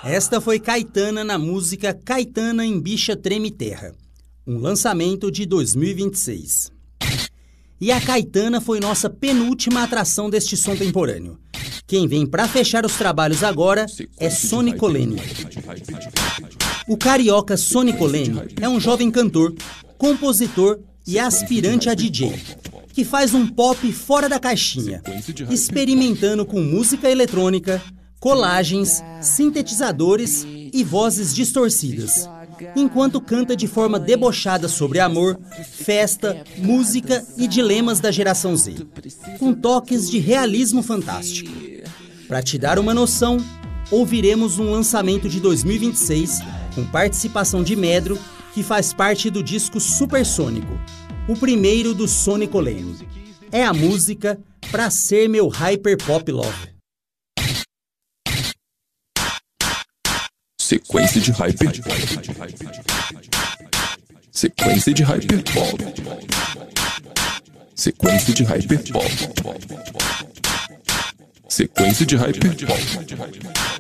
Esta foi Caetana na música Caetana em Bicha Treme Terra, um lançamento de 2026. E a Caetana foi nossa penúltima atração deste som temporâneo. Quem vem para fechar os trabalhos agora é Sônico Lene. O carioca Sônico Lene é um jovem cantor, compositor e aspirante a DJ, que faz um pop fora da caixinha, experimentando com música eletrônica, colagens, sintetizadores e vozes distorcidas, enquanto canta de forma debochada sobre amor, festa, música e dilemas da geração Z, com toques de realismo fantástico. Para te dar uma noção, ouviremos um lançamento de 2026 com participação de Medro, que faz parte do disco Supersônico, o primeiro do Sônico Lene. É a música Pra Ser Meu Hyper Pop Love. Sequência de hyper. Sequência de hyper pop. Sequência de hyper pop. Sequência de hyper pop.